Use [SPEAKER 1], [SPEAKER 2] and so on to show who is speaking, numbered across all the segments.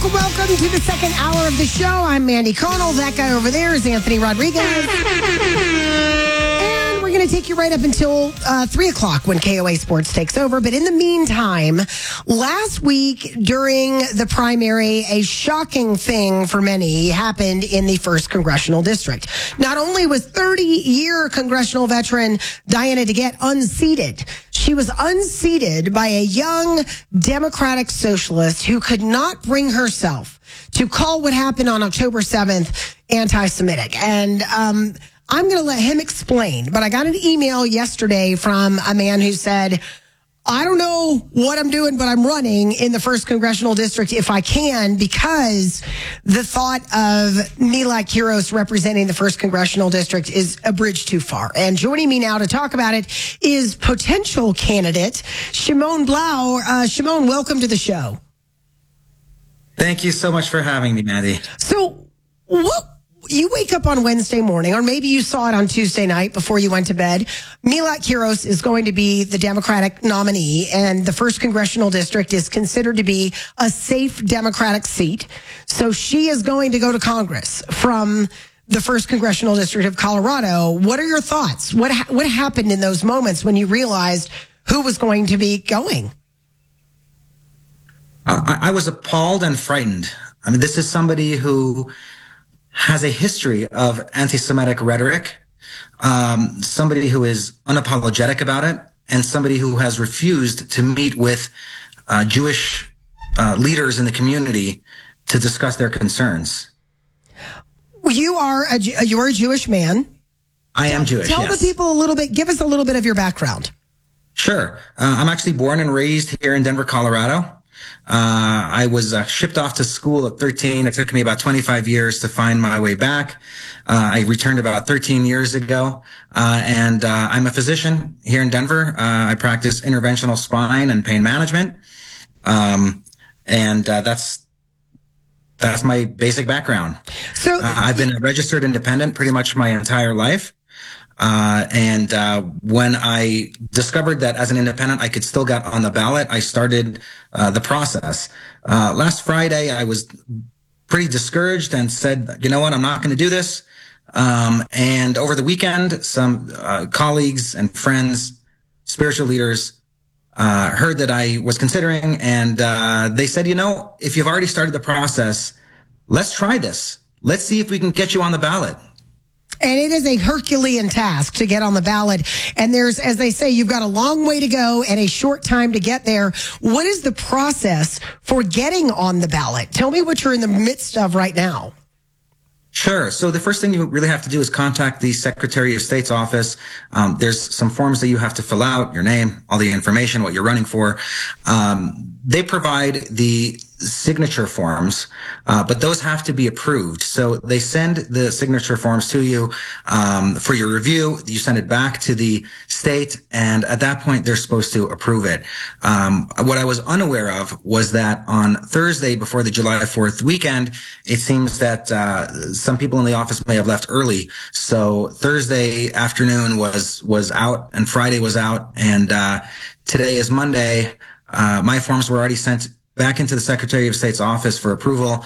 [SPEAKER 1] Welcome to the second hour of the show. I'm Mandy Connell. That guy over there is Anthony Rodriguez. And we're going to take you right up until 3 o'clock when KOA Sports takes over. But in the meantime, last week during the primary, a shocking thing for many happened in the 1st Congressional District. Not only was 30-year congressional veteran Diana DeGette unseated, she was unseated by a young Democratic socialist who could not bring herself to call what happened on October 7th anti-Semitic. And I'm going to let him explain. But I got an email yesterday from a man who said, I don't know what I'm doing, but I'm running in the 1st Congressional District if I can, because the thought of Milak Quiros representing the 1st Congressional District is a bridge too far. And joining me now to talk about it is potential candidate Shimon Blau. Shimon, welcome to the show.
[SPEAKER 2] Thank you so much for having me, Mandy.
[SPEAKER 1] So you wake up on Wednesday morning, or maybe you saw it on Tuesday night before you went to bed. Milak Quiros is going to be the Democratic nominee, and the 1st Congressional District is considered to be a safe Democratic seat. So she is going to go to Congress from the 1st Congressional District of Colorado. What are your thoughts? What happened in those moments when you realized who was going to be going?
[SPEAKER 2] I was appalled and frightened. I mean, this is somebody who has a history of anti-Semitic rhetoric, somebody who is unapologetic about it, and somebody who has refused to meet with Jewish leaders in the community to discuss their concerns.
[SPEAKER 1] You're a Jewish man.
[SPEAKER 2] I am Jewish,
[SPEAKER 1] Tell
[SPEAKER 2] yes.
[SPEAKER 1] the people give us a little bit of your background.
[SPEAKER 2] Sure. I'm actually born and raised here in Denver, Colorado. I was shipped off to school at 13. It took me about 25 years to find my way back. I returned about 13 years ago, and I'm a physician here in Denver. I practice interventional spine and pain management, and that's my basic background. So I've been a registered independent pretty much my entire life. And when I discovered that as an independent, I could still get on the ballot, I started the process. Last Friday, I was pretty discouraged and said, you know what, I'm not going to do this. And over the weekend, some colleagues and friends, spiritual leaders, heard that I was considering, and they said, you know, if you've already started the process, let's try this. Let's see if we can get you on the ballot.
[SPEAKER 1] And it is a Herculean task to get on the ballot. And there's, as they say, you've got a long way to go and a short time to get there. What is the process for getting on the ballot? Tell me what you're in the midst of right now.
[SPEAKER 2] Sure. So the first thing you really have to do is contact the Secretary of State's office. There's some forms that you have to fill out, your name, all the information, what you're running for. They provide the signature forms, but those have to be approved. So they send the signature forms to you for your review. You send it back to the state, and at that point, they're supposed to approve it. What I was unaware of was that on Thursday, before the July 4th weekend, it seems that some people in the office may have left early. So Thursday afternoon was out, and Friday was out, and today is Monday. My forms were already sent back into the Secretary of State's office for approval.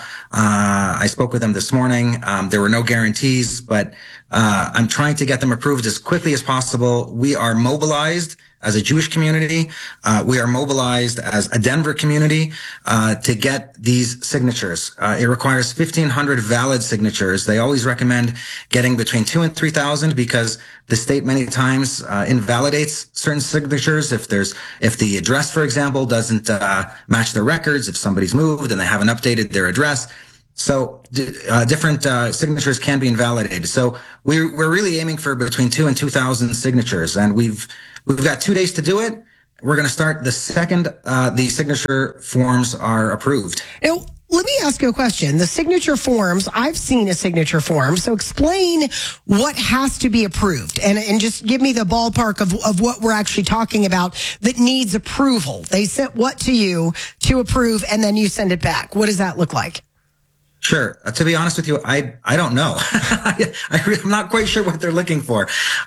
[SPEAKER 2] I spoke with them this morning. There were no guarantees, but I'm trying to get them approved as quickly as possible. We are mobilized as a Jewish community. We are mobilized as a Denver community to get these signatures. It requires 1,500 valid signatures. They always recommend getting between 2,000 and 3,000 because the state many times invalidates certain signatures. If the address, for example, doesn't match their records, if somebody's moved and they haven't updated their address. So different signatures can be invalidated. So we're really aiming for between 2,000 and 2,000 signatures, and we've got 2 days to do it. We're going to start the second the signature forms are approved.
[SPEAKER 1] Now, let me ask you a question. The signature forms, I've seen a signature form. So explain what has to be approved and just give me the ballpark of what we're actually talking about that needs approval. They sent what to you to approve, and then you send it back. What does that look like?
[SPEAKER 2] Sure. To be honest with you, I don't know. I'm not quite sure what they're looking for.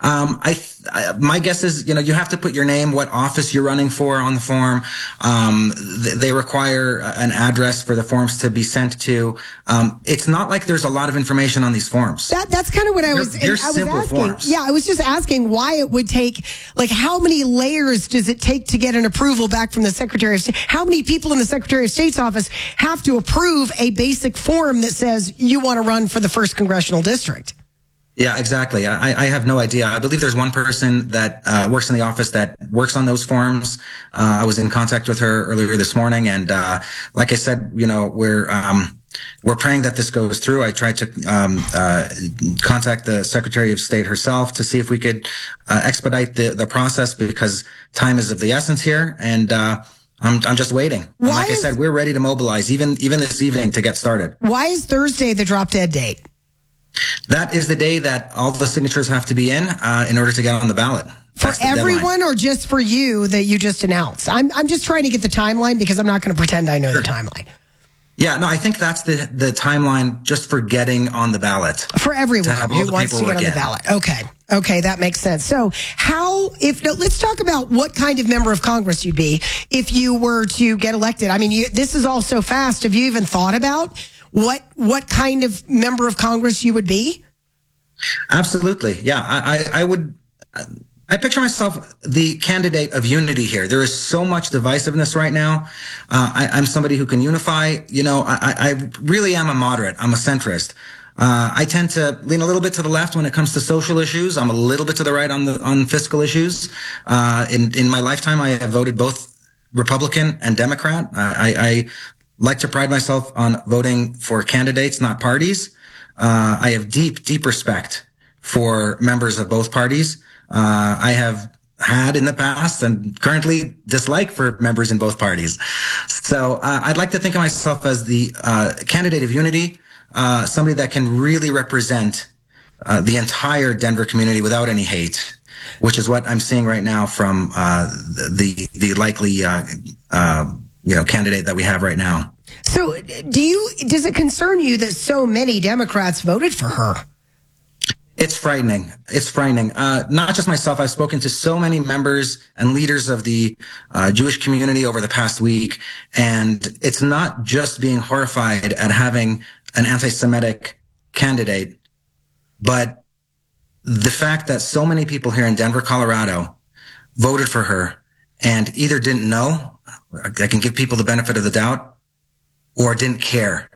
[SPEAKER 2] My guess is, you have to put your name, what office you're running for on the form. They require an address for the forms to be sent to. It's not like there's a lot of information on these forms.
[SPEAKER 1] That's kind of what I was
[SPEAKER 2] simple
[SPEAKER 1] asking.
[SPEAKER 2] Forms.
[SPEAKER 1] Yeah, I was just asking why it would take, like, how many layers does it take to get an approval back from the Secretary of State? How many people in the Secretary of State's office have to approve a basic form that says you want to run for the 1st Congressional District?
[SPEAKER 2] Yeah, exactly. I have no idea. I believe there's one person that works in the office that works on those forms. I was in contact with her earlier this morning, and like I said, we're praying that this goes through. I tried to contact the Secretary of State herself to see if we could expedite the process, because time is of the essence here, and I'm just waiting. Like I said, we're ready to mobilize even this evening to get started.
[SPEAKER 1] Why is Thursday the drop dead date?
[SPEAKER 2] That is the day that all the signatures have to be in order to get on the ballot.
[SPEAKER 1] For everyone, or just for you that you just announced? I'm just trying to get the timeline, because I'm not going to pretend I know the timeline.
[SPEAKER 2] Yeah, no, I think that's the timeline just for getting on the ballot.
[SPEAKER 1] For everyone who wants to get on the ballot. Okay, that makes sense. So let's talk about what kind of member of Congress you'd be if you were to get elected. I mean, this is all so fast. Have you even thought about what kind of member of Congress you would be?
[SPEAKER 2] Absolutely. Yeah, I would. I picture myself the candidate of unity here. There is so much divisiveness right now. I'm somebody who can unify. I really am a moderate. I'm a centrist. I tend to lean a little bit to the left when it comes to social issues. I'm a little bit to the right on fiscal issues. In my lifetime, I have voted both Republican and Democrat. I like to pride myself on voting for candidates, not parties. I have deep respect for members of both parties. I have had in the past and currently dislike for members in both parties. So I'd like to think of myself as the candidate of unity, somebody that can really represent the entire Denver community without any hate, which is what I'm seeing right now from the likely candidate that we have right now.
[SPEAKER 1] So does it concern you that so many Democrats voted for her?
[SPEAKER 2] It's frightening. Not just myself. I've spoken to so many members and leaders of the Jewish community over the past week, and it's not just being horrified at having an anti-Semitic candidate, but the fact that so many people here in Denver, Colorado, voted for her and either didn't know, I can give people the benefit of the doubt, or didn't care.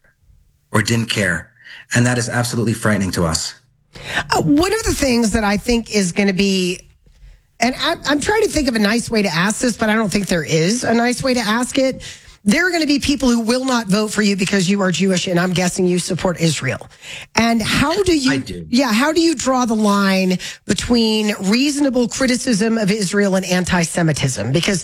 [SPEAKER 2] And that is absolutely frightening to us.
[SPEAKER 1] One of the things that I think is going to be, and I'm trying to think of a nice way to ask this, but I don't think there is a nice way to ask it. There are going to be people who will not vote for you because you are Jewish, and I'm guessing you support Israel. And how do you,
[SPEAKER 2] I do.
[SPEAKER 1] Yeah, how do you draw the line between reasonable criticism of Israel and anti-Semitism? Because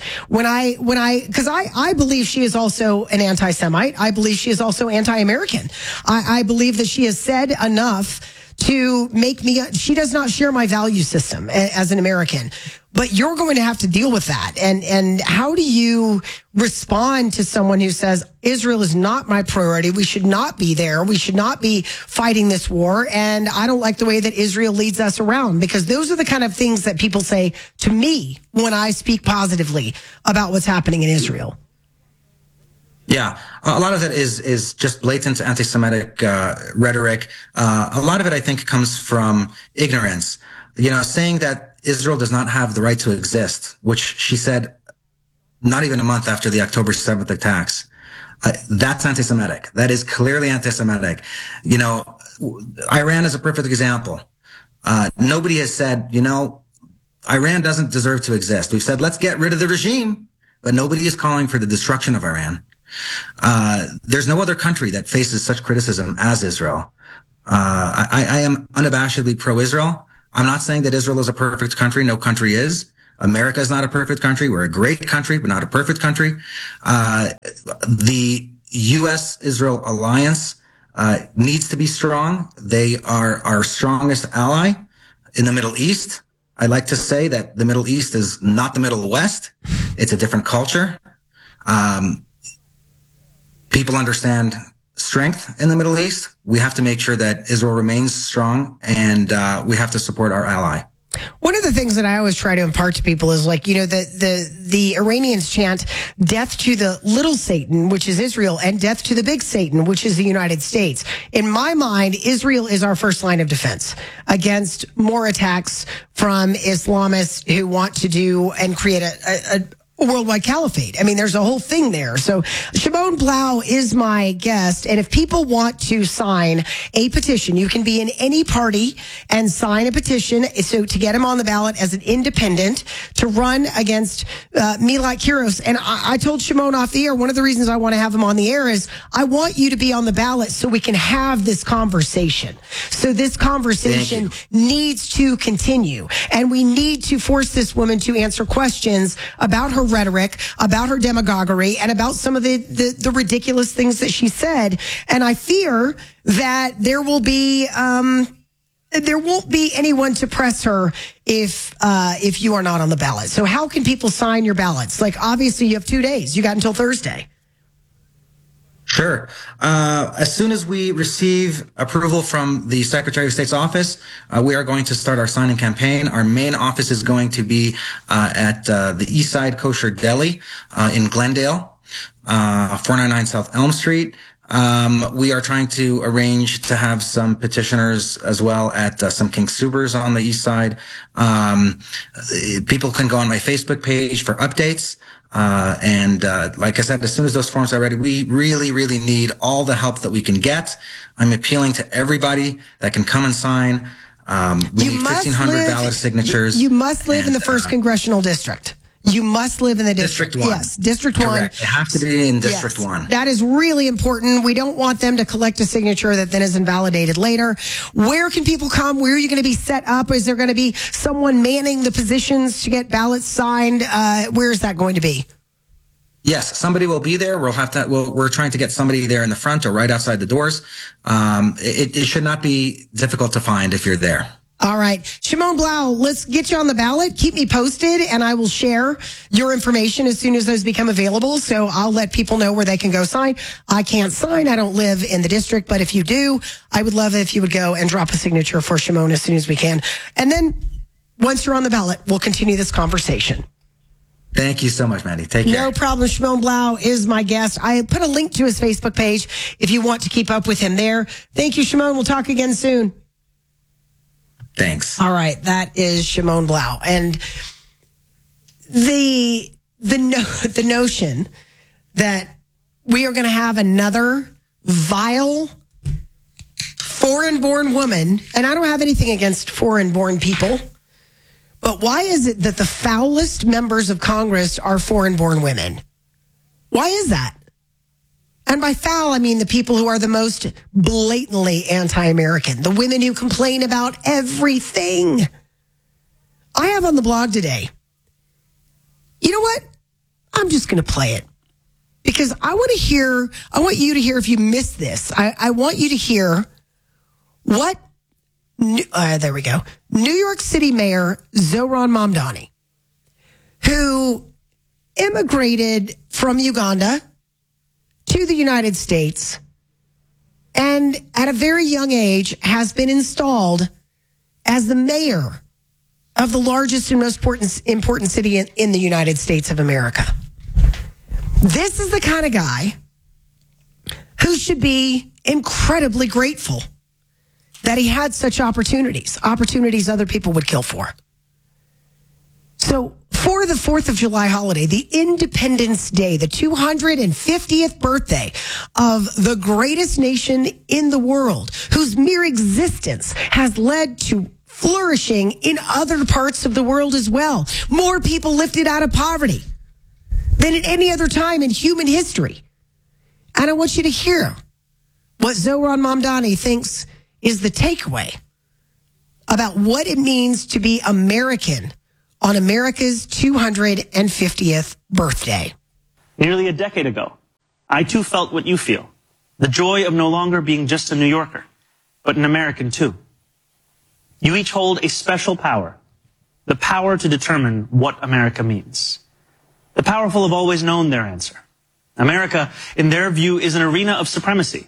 [SPEAKER 1] I believe she is also an anti-Semite. I believe she is also anti-American. I believe that she has said enough to make me, she does not share my value system as an American, but you're going to have to deal with that. And how do you respond to someone who says, Israel is not my priority. We should not be there. We should not be fighting this war. And I don't like the way that Israel leads us around, because those are the kind of things that people say to me when I speak positively about what's happening in Israel.
[SPEAKER 2] Yeah, a lot of it is just blatant anti-Semitic rhetoric. A lot of it, I think, comes from ignorance. Saying that Israel does not have the right to exist, which she said not even a month after the October 7th attacks. That's anti-Semitic. That is clearly anti-Semitic. Iran is a perfect example. Nobody has said, Iran doesn't deserve to exist. We've said, let's get rid of the regime, but nobody is calling for the destruction of Iran. There's no other country that faces such criticism as Israel. I am unabashedly pro-Israel. I'm not saying that Israel is a perfect country. No country is. America is not a perfect country. We're a great country, but not a perfect country. The U.S.-Israel alliance needs to be strong. They are our strongest ally in the Middle East. I like to say that the Middle East is not the Middle West. It's a different culture. People understand strength in the Middle East, we have to make sure that Israel remains strong, and we have to support our ally.
[SPEAKER 1] One of the things that I always try to impart to people is like, the Iranians chant death to the little Satan, which is Israel, and death to the big Satan, which is the United States. In my mind, Israel is our first line of defense against more attacks from Islamists who want to do and create a worldwide caliphate. I mean, there's a whole thing there. So Shimon Blau is my guest. And if people want to sign a petition, you can be in any party and sign a petition. So to get him on the ballot as an independent to run against Milot Kiros. And I told Shimon off the air, one of the reasons I want to have him on the air is I want you to be on the ballot so we can have this conversation. So this conversation needs to continue. And we need to force this woman to answer questions about her rhetoric, about her demagoguery, and about some of the ridiculous things that she said. And I fear that there won't be anyone to press her if you are not on the ballot. So how can people sign your ballots? Like, obviously you have 2 days. You got until Thursday.
[SPEAKER 2] Sure. As soon as we receive approval from the Secretary of State's office, we are going to start our signing campaign. Our main office is going to be at the Eastside Kosher Deli in Glendale, 499 South Elm Street. We are trying to arrange to have some petitioners as well at some King Soopers on the east side. People can go on my Facebook page for updates. Like I said, as soon as those forms are ready, we really, really need all the help that we can get. I'm appealing to everybody that can come and sign. We need 1,500 ballot signatures.
[SPEAKER 1] You must live in the 1st Congressional District. You must live in the district.
[SPEAKER 2] 1.
[SPEAKER 1] Yes, District 1.
[SPEAKER 2] Correct. It has to be in District 1.
[SPEAKER 1] That is really important. We don't want them to collect a signature that then is invalidated later. Where can people come? Where are you going to be set up? Is there going to be someone manning the positions to get ballots signed? Where is that going to be?
[SPEAKER 2] Yes, somebody will be there. We're trying to get somebody there in the front or right outside the doors. It should not be difficult to find if you're there.
[SPEAKER 1] All right. Shimon Blau, let's get you on the ballot. Keep me posted, and I will share your information as soon as those become available. So I'll let people know where they can go sign. I can't sign. I don't live in the district. But if you do, I would love it if you would go and drop a signature for Shimon as soon as we can. And then once you're on the ballot, we'll continue this conversation.
[SPEAKER 2] Thank you so much, Maddie. Take care.
[SPEAKER 1] No problem. Shimon Blau is my guest. I put a link to his Facebook page if you want to keep up with him there. Thank you, Shimon. We'll talk again soon.
[SPEAKER 2] Thanks.
[SPEAKER 1] All right. That is Shimon Blau. And the notion that we are going to have another vile foreign-born woman, and I don't have anything against foreign-born people, but why is it that the foulest members of Congress are foreign-born women? Why is that? And by foul, I mean the people who are the most blatantly anti-American, the women who complain about everything. I have on the blog today. You know what? I'm just going to play it because I want you to hear if you missed this. I want you to hear what, there we go. New York City Mayor Zohran Mamdani, who immigrated from Uganda to the United States and at a very young age has been installed as the mayor of the largest and most important city in the United States of America. This is the kind of guy who should be incredibly grateful that he had such opportunities other people would kill for. So for the 4th of July holiday, the Independence Day, the 250th birthday of the greatest nation in the world, whose mere existence has led to flourishing in other parts of the world as well. More people lifted out of poverty than at any other time in human history. And I want you to hear what Zohran Mamdani thinks is the takeaway about what it means to be American on America's 250th birthday.
[SPEAKER 3] Nearly a decade ago, I too felt what you feel. The joy of no longer being just a New Yorker, but an American too. You each hold a special power, the power to determine what America means. The powerful have always known their answer. America, in their view, is an arena of supremacy,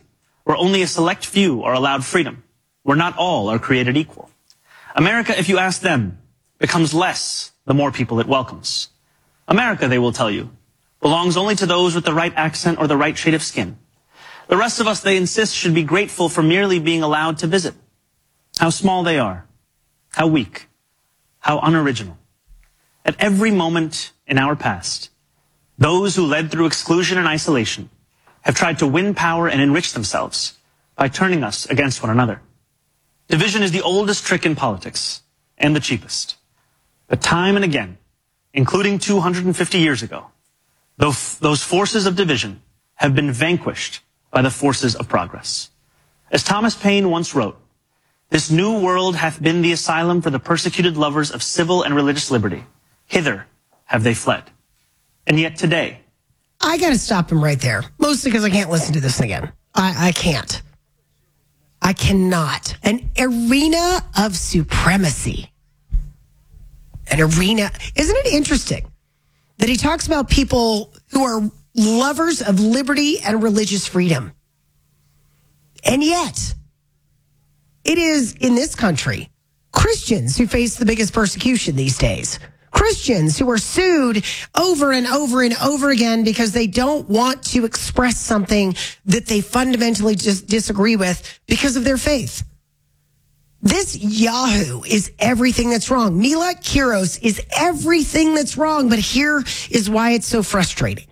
[SPEAKER 3] where only a select few are allowed freedom, where not all are created equal. America, if you ask them, becomes less the more people it welcomes. America, they will tell you, belongs only to those with the right accent or the right shade of skin. The rest of us, they insist, should be grateful for merely being allowed to visit. How small they are, how weak, how unoriginal. At every moment in our past, those who led through exclusion and isolation have tried to win power and enrich themselves by turning us against one another. Division is the oldest trick in politics and the cheapest. But time and again, including 250 years ago, those forces of division have been vanquished by the forces of progress. As Thomas Paine once wrote, "This new world hath been the asylum for the persecuted lovers of civil and religious liberty. Hither have they fled." And yet today,
[SPEAKER 1] I got to stop him right there, mostly because I can't listen to this again. I can't. I cannot. An arena of supremacy. An arena. Isn't it interesting that he talks about people who are lovers of liberty and religious freedom? And yet, it is in this country Christians who face the biggest persecution these days. Christians who are sued over and over and over again because they don't want to express something that they fundamentally just disagree with because of their faith. This Yahoo is everything that's wrong. Mila Kiros is everything that's wrong, but here is why it's so frustrating.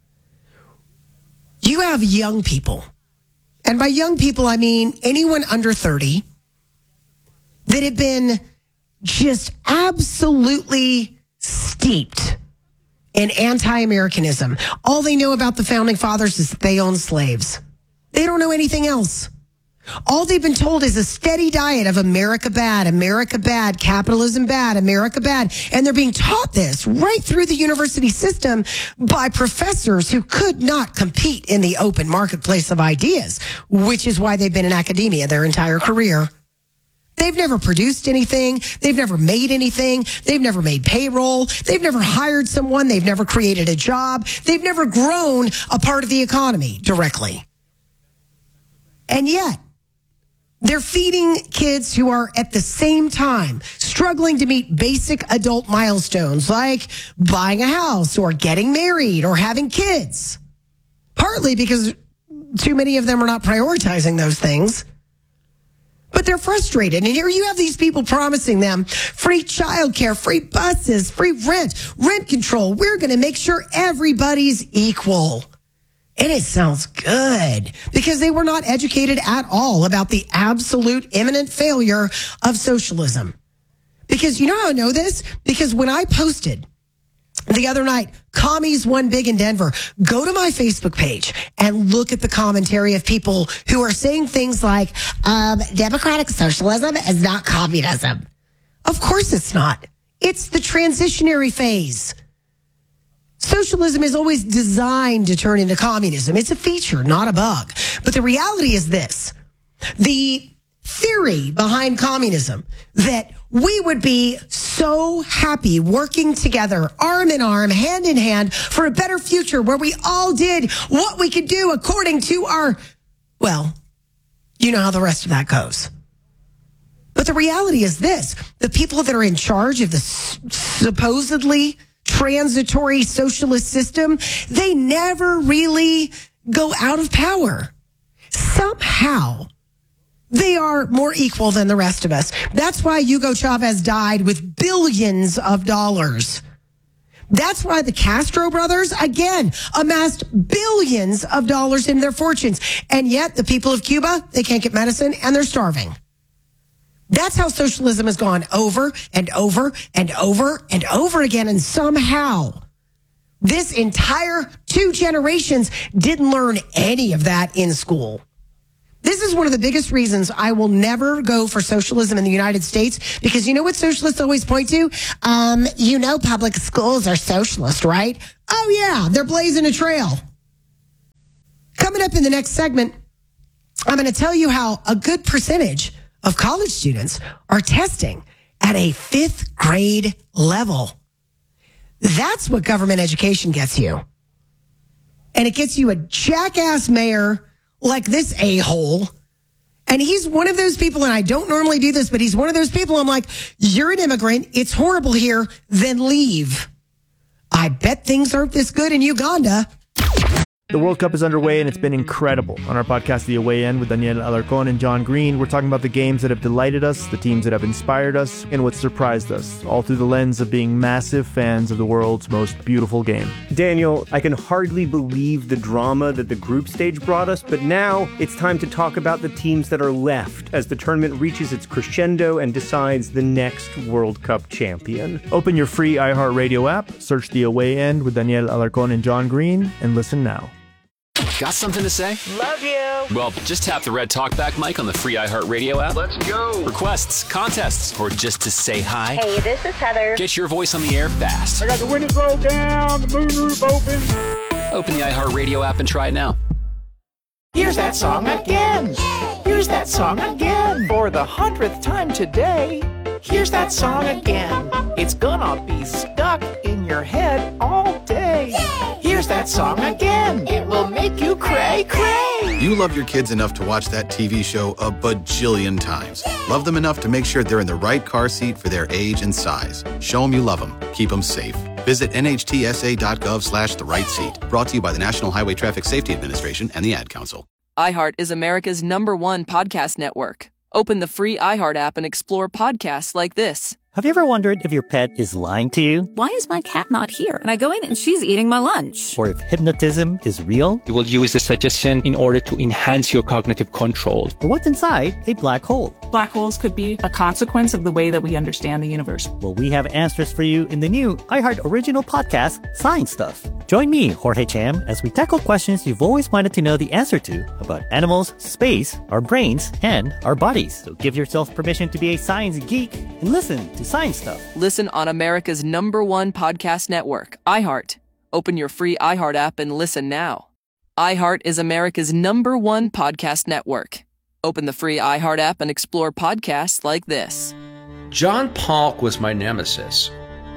[SPEAKER 1] You have young people, and by young people, I mean anyone under 30, that have been just absolutely steeped in anti-Americanism. All they know about the founding fathers is that they owned slaves. They don't know anything else. All they've been told is a steady diet of America bad, capitalism bad, America bad. And they're being taught this right through the university system by professors who could not compete in the open marketplace of ideas, which is why they've been in academia their entire career. They've never produced anything. They've never made anything. They've never made payroll. They've never hired someone. They've never created a job. They've never grown a part of the economy directly. And yet, they're feeding kids who are at the same time struggling to meet basic adult milestones like buying a house or getting married or having kids. Partly because too many of them are not prioritizing those things. But they're frustrated. And here you have these people promising them free childcare, free buses, free rent control. We're going to make sure everybody's equal. And it sounds good because they were not educated at all about the absolute imminent failure of socialism. Because you know how I know this? Because when I posted the other night, commies won big in Denver, go to my Facebook page and look at the commentary of people who are saying things like, democratic socialism is not communism. Of course it's not. It's the transitionary phase. Socialism is always designed to turn into communism. It's a feature, not a bug. But the reality is this. The theory behind communism that we would be so happy working together, arm in arm, hand in hand for a better future where we all did what we could do according to our, well, you know how the rest of that goes. But the reality is this. The people that are in charge of the supposedly transitory socialist system, they never really go out of power. Somehow, they are more equal than the rest of us. That's why Hugo Chavez died with billions of dollars. That's why the Castro brothers, again, amassed billions of dollars in their fortunes. And yet, the people of Cuba, they can't get medicine and they're starving. That's how socialism has gone over and over and over and over again. And somehow, this entire 2 generations didn't learn any of that in school. This is one of the biggest reasons I will never go for socialism in the United States, because you know what socialists always point to? You know public schools are socialist, right? Oh, yeah, they're blazing a trail. Coming up in the next segment, I'm going to tell you how a good percentage of college students are testing at a 5th grade level. That's what government education gets you. And it gets you a jackass mayor like this a-hole. And he's one of those people, and I don't normally do this, but he's one of those people I'm like, you're an immigrant. It's horrible here. Then leave. I bet things aren't this good in Uganda.
[SPEAKER 4] The World Cup is underway, and it's been incredible. On our podcast, The Away End, with Daniel Alarcón and John Green, we're talking about the games that have delighted us, the teams that have inspired us, and what surprised us, all through the lens of being massive fans of the world's most beautiful game.
[SPEAKER 5] Daniel, I can hardly believe the drama that the group stage brought us, but now it's time to talk about the teams that are left as the tournament reaches its crescendo and decides the next World Cup champion.
[SPEAKER 4] Open your free iHeartRadio app, search The Away End with Daniel Alarcón and John Green, and listen now.
[SPEAKER 6] Got something to say?
[SPEAKER 7] Love you.
[SPEAKER 6] Well, just tap the red talkback mic on the free iHeartRadio app.
[SPEAKER 7] Let's go.
[SPEAKER 6] Requests, contests, or just to say hi.
[SPEAKER 7] Hey, this is Heather.
[SPEAKER 6] Get your voice on the air fast.
[SPEAKER 8] I got the windows rolled down, the moonroof open.
[SPEAKER 6] Open the iHeartRadio app and try it now.
[SPEAKER 9] Here's that song again. Here's that song again. For the 100th time today. Here's that song again. It's gonna be stuck in your head all day. Here's that song again. It will make you cray, cray.
[SPEAKER 10] You love your kids enough to watch that TV show a bajillion times. Love them enough to make sure they're in the right car seat for their age and size. Show them you love them. Keep them safe. Visit nhtsa.gov/the right seat. Brought to you by the National Highway Traffic Safety Administration and the Ad Council.
[SPEAKER 11] iHeart is America's #1 podcast network. Open the free iHeart app and explore podcasts like this.
[SPEAKER 12] Have you ever wondered if your pet is lying to you?
[SPEAKER 13] Why is my cat not here? And I go in and she's eating my lunch.
[SPEAKER 12] Or if hypnotism is real?
[SPEAKER 14] You will use the suggestion in order to enhance your cognitive control.
[SPEAKER 12] Or what's inside a black hole?
[SPEAKER 15] Black holes could be a consequence of the way that we understand the universe.
[SPEAKER 12] Well, we have answers for you in the new iHeart original podcast, Science Stuff. Join me, Jorge Cham, as we tackle questions you've always wanted to know the answer to about animals, space, our brains, and our bodies. So give yourself permission to be a science geek and listen to Science Stuff.
[SPEAKER 11] Listen on America's #1 podcast network, iHeart. Open your free iHeart app and listen now. iHeart is America's #1 podcast network. Open the free iHeart app and explore podcasts like this.
[SPEAKER 16] John Polk was my nemesis.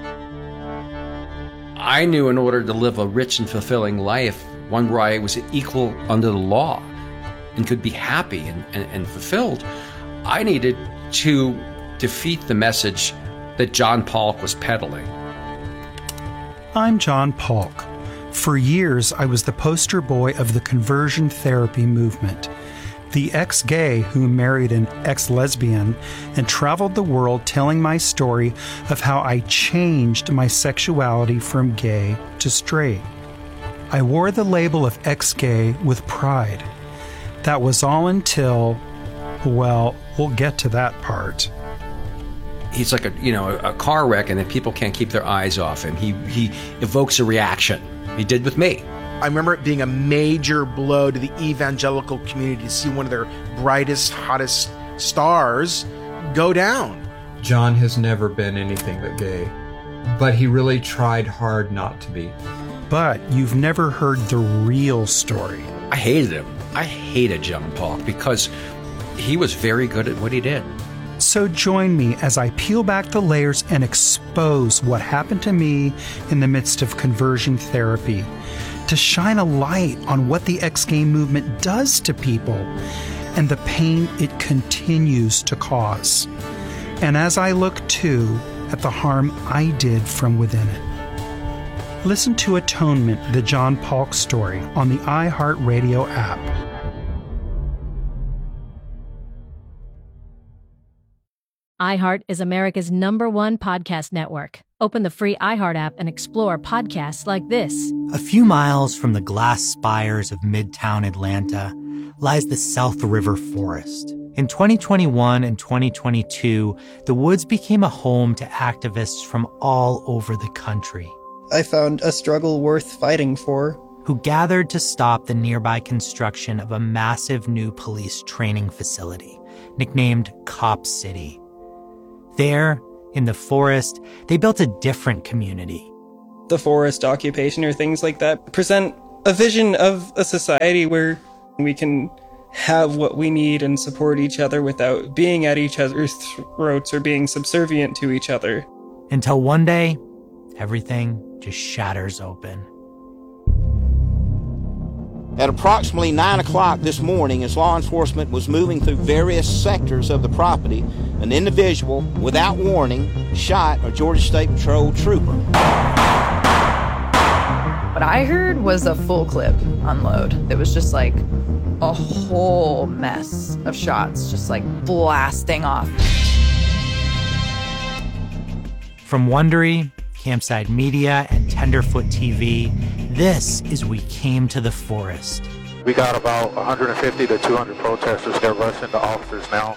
[SPEAKER 16] I knew in order to live a rich and fulfilling life, one where I was equal under the law and could be happy and fulfilled, I needed to defeat the message that John Polk was peddling.
[SPEAKER 17] I'm John Polk. For years, I was the poster boy of the conversion therapy movement, the ex-gay who married an ex-lesbian and traveled the world telling my story of how I changed my sexuality from gay to straight. I wore the label of ex-gay with pride. That was all until, well, we'll get to that part.
[SPEAKER 16] He's like a car wreck, and then people can't keep their eyes off him. He evokes a reaction. He did with me.
[SPEAKER 18] I remember it being a major blow to the evangelical community to see one of their brightest, hottest stars go down.
[SPEAKER 19] John has never been anything but gay, but he really tried hard not to be.
[SPEAKER 17] But you've never heard the real story.
[SPEAKER 16] I hated him. I hated John Polk because he was very good at what he did.
[SPEAKER 17] So join me as I peel back the layers and expose what happened to me in the midst of conversion therapy, to shine a light on what the ex-gay movement does to people and the pain it continues to cause. And as I look, too, at the harm I did from within it. Listen to Atonement, the John Polk story, on the iHeartRadio app.
[SPEAKER 20] iHeart is America's #1 podcast network. Open the free iHeart app and explore podcasts like this.
[SPEAKER 21] A few miles from the glass spires of Midtown Atlanta lies the South River Forest. In 2021 and 2022, the woods became a home to activists from all over the country.
[SPEAKER 22] I found a struggle worth fighting for.
[SPEAKER 21] Who gathered to stop the nearby construction of a massive new police training facility, nicknamed Cop City. There, in the forest, they built a different community.
[SPEAKER 22] The forest occupation or things like that present a vision of a society where we can have what we need and support each other without being at each other's throats or being subservient to each other.
[SPEAKER 21] Until one day, everything just shatters open.
[SPEAKER 2] At approximately 9 o'clock this morning, as law enforcement was moving through various sectors of the property, an individual, without warning, shot a Georgia State Patrol trooper.
[SPEAKER 3] What I heard was a full clip unload. It was just like a whole mess of shots, just like blasting off.
[SPEAKER 21] From Wondery, Campside Media, and Tenderfoot TV, this is We Came to the Forest.
[SPEAKER 23] We got about 150 to 200 protesters that rush into officers now.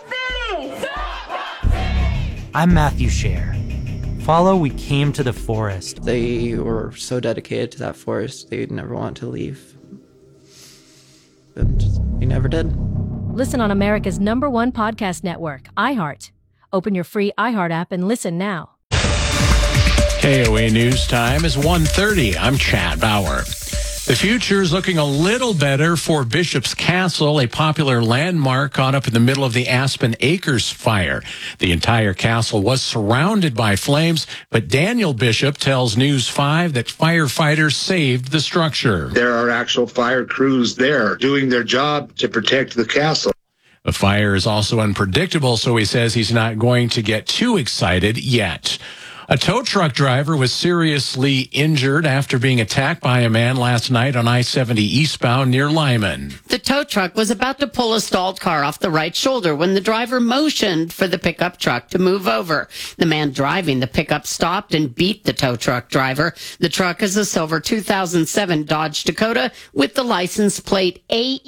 [SPEAKER 21] I'm Matthew Scher. Follow We Came to the Forest.
[SPEAKER 24] They were so dedicated to that forest, they'd never want to leave. But we never did.
[SPEAKER 20] Listen on America's #1 podcast network, iHeart. Open your free iHeart app and listen now.
[SPEAKER 25] KOA News Time is 1:30. I'm Chad Bauer. The future is looking a little better for Bishop's Castle, a popular landmark caught up in the middle of the Aspen Acres fire. The entire castle was surrounded by flames, but Daniel Bishop tells News 5 that firefighters saved the structure.
[SPEAKER 26] There are actual fire crews there doing their job to protect the castle.
[SPEAKER 25] The fire is also unpredictable, so he says he's not going to get too excited yet. A tow truck driver was seriously injured after being attacked by a man last night on I-70 eastbound near Lyman.
[SPEAKER 27] The tow truck was about to pull a stalled car off the right shoulder when the driver motioned for the pickup truck to move over. The man driving the pickup stopped and beat the tow truck driver. The truck is a silver 2007 Dodge Dakota with the license plate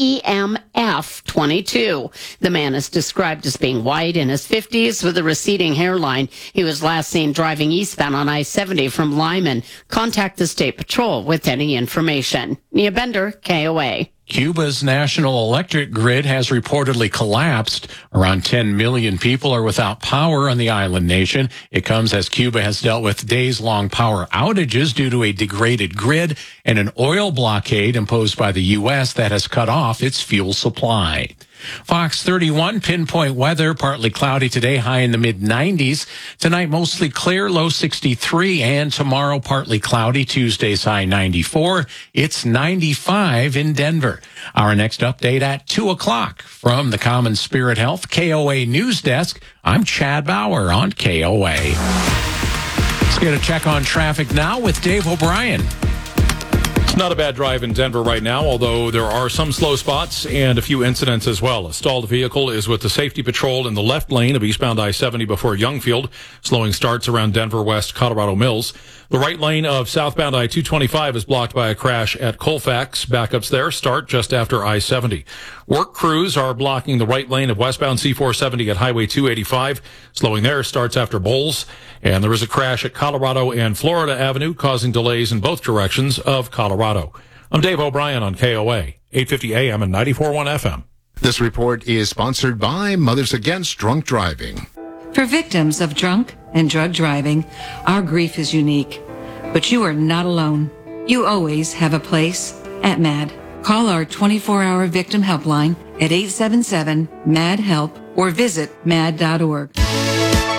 [SPEAKER 27] AEMF22. The man is described as being white, in his 50s with a receding hairline. He was last seen driving eastbound on I-70 from Lyman. Contact the State Patrol with any information. Nia Bender, KOA.
[SPEAKER 25] Cuba's national electric grid has reportedly collapsed. Around 10 million people are without power on the island nation. It comes as Cuba has dealt with days-long power outages due to a degraded grid and an oil blockade imposed by the U.S. that has cut off its fuel supply. Fox 31 pinpoint weather, partly cloudy today, high in the mid-90s. Tonight, mostly clear, low 63, and tomorrow, partly cloudy, Tuesday's high 94. It's 95 in Denver. Our next update at 2 o'clock. From the Common Spirit Health KOA News Desk, I'm Chad Bauer on KOA. Let's get a check on traffic now with Dave O'Brien.
[SPEAKER 28] It's not a bad drive in Denver right now, although there are some slow spots and a few incidents as well. A stalled vehicle is with the safety patrol in the left lane of eastbound I-70 before Youngfield. Slowing starts around Denver West Colorado Mills. The right lane of southbound I-225 is blocked by a crash at Colfax. Backups there start just after I-70. Work crews are blocking the right lane of westbound C-470 at Highway 285. Slowing there starts after Bowles. And there is a crash at Colorado and Florida Avenue, causing delays in both directions of Colorado. I'm Dave O'Brien on KOA, 850 AM and 94.1 FM.
[SPEAKER 29] This report is sponsored by Mothers Against Drunk Driving.
[SPEAKER 30] For victims of drunk and drug driving, our grief is unique. But you are not alone. You always have a place at MAD. Call our 24-hour victim helpline at 877-MAD-HELP or visit mad.org.